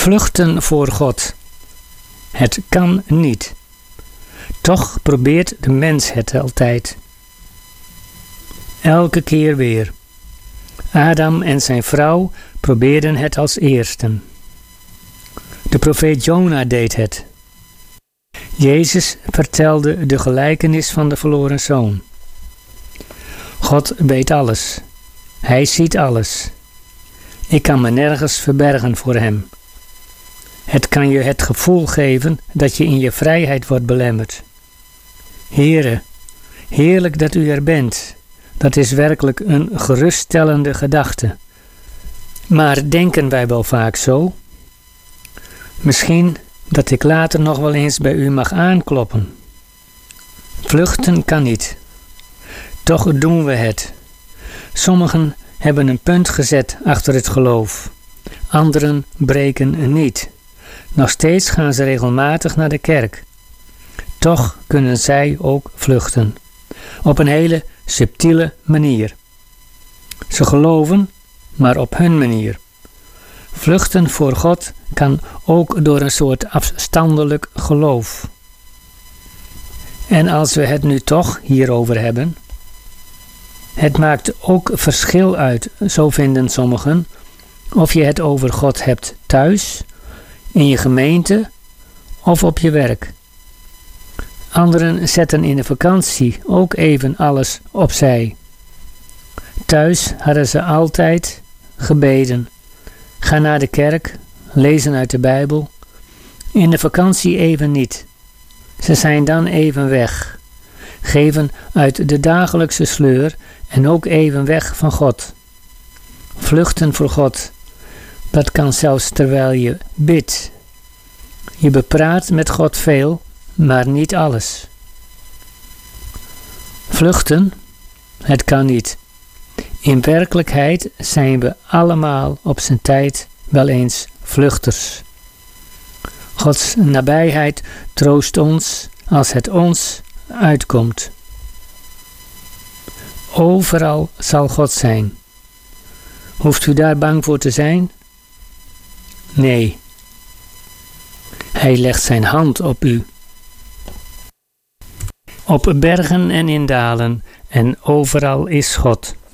Vluchten voor God. Het kan niet. Toch probeert de mens het altijd. Elke keer weer. Adam en zijn vrouw probeerden het als eersten. De profeet Jona deed het. Jezus vertelde de gelijkenis van de verloren zoon. God weet alles. Hij ziet alles. Ik kan me nergens verbergen voor hem. Het kan je het gevoel geven dat je in je vrijheid wordt belemmerd. Heere, heerlijk dat u er bent. Dat is werkelijk een geruststellende gedachte. Maar denken wij wel vaak zo? Misschien dat ik later nog wel eens bij u mag aankloppen. Vluchten kan niet. Toch doen we het. Sommigen hebben een punt gezet achter het geloof. Anderen breken niet. Nog steeds gaan ze regelmatig naar de kerk. Toch kunnen zij ook vluchten. Op een hele subtiele manier. Ze geloven, maar op hun manier. Vluchten voor God kan ook door een soort afstandelijk geloof. En als we het nu toch hierover hebben. Het maakt ook verschil uit, zo vinden sommigen, of je het over God hebt thuis, in je gemeente of op je werk. Anderen zetten in de vakantie ook even alles opzij. Thuis hadden ze altijd gebeden. Ga naar de kerk, lezen uit de Bijbel. In de vakantie even niet. Ze zijn dan even weg. Geven uit de dagelijkse sleur en ook even weg van God. Vluchten voor God. Dat kan zelfs terwijl je bidt. Je bepraat met God veel, maar niet alles. Vluchten? Het kan niet. In werkelijkheid zijn we allemaal op zijn tijd wel eens vluchters. Gods nabijheid troost ons als het ons uitkomt. Overal zal God zijn. Hoeft u daar bang voor te zijn? Nee. Hij legt zijn hand op u. Op bergen en in dalen en overal is God.